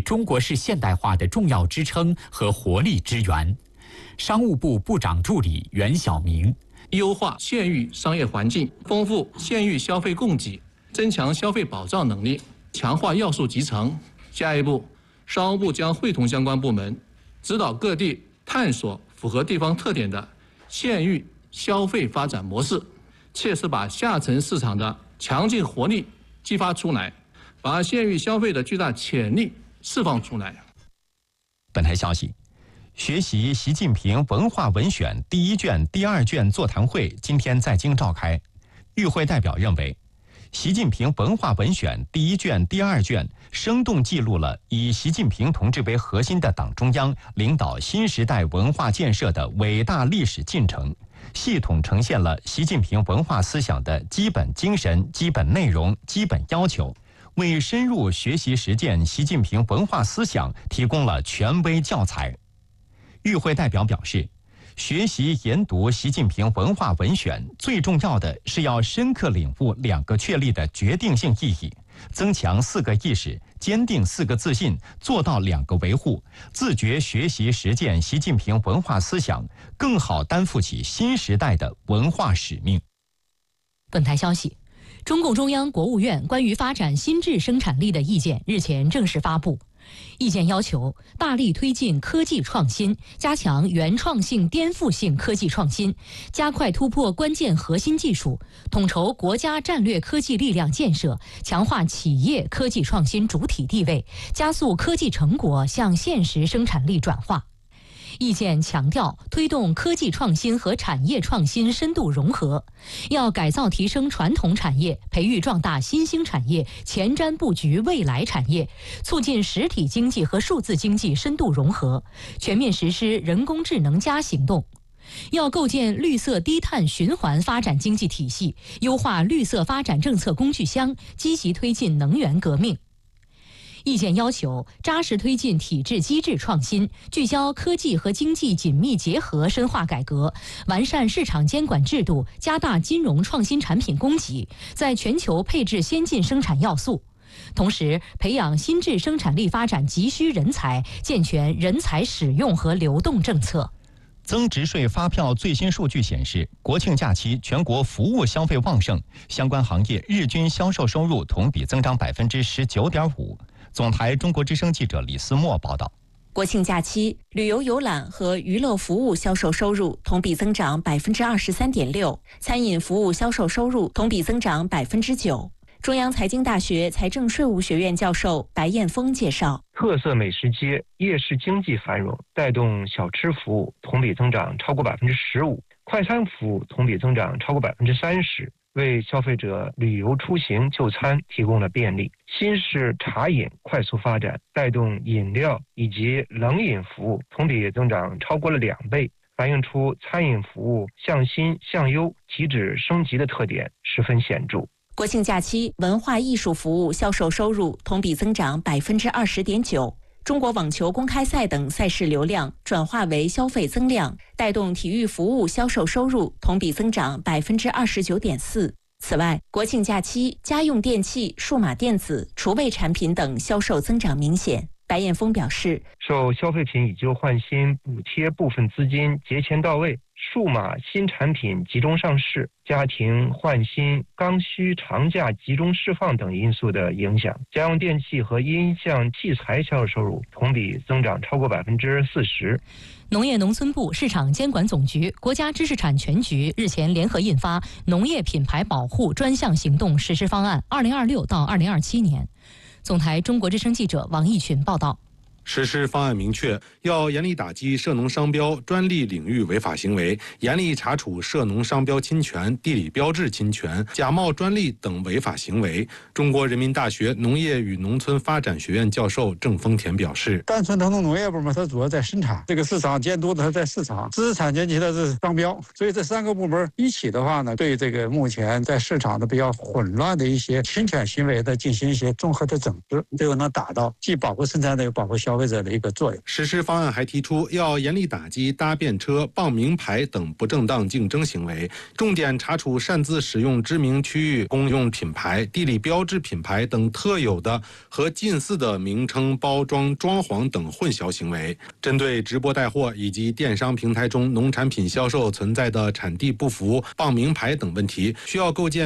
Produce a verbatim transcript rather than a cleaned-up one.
中国式现代化的重要支撑和活力之源。商务部部长助理袁晓明。 优化县域商业环境，丰富县域消费供给，增强消费保障能力，强化要素集成。下一步，商务部将会同相关部门，指导各地探索符合地方特点的县域消费发展模式，切实把下沉市场的强劲活力激发出来，把县域消费的巨大潜力释放出来。 本台消息，学习习近平文化文选第一卷、第二卷座谈会今天在京召开。与会代表认为，习近平文化文选第一卷、第二卷生动记录了以习近平同志为核心的党中央领导新时代文化建设的伟大历史进程，系统呈现了习近平文化思想的基本精神、基本内容、基本要求，为深入学习实践习近平文化思想提供了权威教材。与会代表表示，学习研读习近平文化文选，最重要的是要深刻领悟两个确立的决定性意义，增强四个意识，坚定四个自信，做到两个维护，自觉学习实践习近平文化思想，更好担负起新时代的文化使命。 本台消息，中共中央、国务院关于发展新质生产力的意见日前正式发布。意见要求大力推进科技创新，加强原创性、颠覆性科技创新，加快突破关键核心技术，统筹国家战略科技力量建设，强化企业科技创新主体地位，加速科技成果向现实生产力转化。意见强调，推动科技创新和产业创新深度融合，要改造提升传统产业，培育壮大新兴产业，前瞻布局未来产业，促进实体经济和数字经济深度融合，全面实施人工智能加行动。要构建绿色低碳循环发展经济体系，优化绿色发展政策工具箱，积极推进能源革命。意见要求扎实推进体制机制创新，聚焦科技和经济紧密结合深化改革，完善市场监管制度，加大金融创新产品供给，在全球配置先进生产要素。同时，培养新质生产力发展急需人才，健全人才使用和流动政策。 增值税发票最新数据显示，国庆假期全国服务消费旺盛，相关行业日均销售收入同比增长百分之十九点五。总台中国之声记者李思墨报道。 国庆假期，旅游游览和娱乐服务销售收入同比增长百分之二十三点六，餐饮服务销售收入同比增长百分之九。中央财经大学财政税务学院教授白彦峰介绍， 特色美食街、夜市经济繁荣，带动小吃服务同比增长超过百分之十五，快餐服务同比增长超过百分之三十。为消费者旅游出行就餐提供了便利。新式茶饮快速发展，带动饮料以及冷饮服务同比增长超过了两倍，反映出餐饮服务向新向优、提质升级的特点十分显著。 国庆假期，文化艺术服务销售收入同比增长百分之二十点九。中国网球公开赛等赛事流量转化为消费增量，带动体育服务销售收入同比增长百分之二十九点四。此外，国庆假期家用电器、数码电子、厨卫产品等销售增长明显。白彦峰表示， 受消费品以旧换新补贴部分资金节前到位，数码新产品集中上市，家庭换新刚需长假集中释放等因素的影响，家用电器和音像器材销售收入同比增长超过百分之四十。 农业农村部、市场监管总局、国家知识产权局日前联合印发《农业品牌保护专项行动实施方案（二零二六到二零二七年）》。总台中国之声记者王义群报道。 实施方案明确，要严厉打击涉农商标、专利领域违法行为，严厉查处涉农商标侵权、地理标志侵权、假冒专利等违法行为。中国人民大学农业与农村发展学院教授郑丰田表示， 单纯传统农业部门它主要在生产，这个市场监督的它在市场，知识产权局的是商标，所以这三个部门一起的话呢，对这个目前在市场的比较混乱的一些侵权行为的进行一些综合的整治，这个能达到既保护生产的又保护消费。 消费者的一个作用。 实施方案还提出，要严厉打击搭便车、傍名牌等不正当竞争行为，重点查处擅自使用知名区域公用品牌、地理标志品牌等特有的和近似的名称、包装、装潢等混淆行为。针对直播带货以及电商平台中农产品销售存在的产地不符、傍名牌等问题，需要构建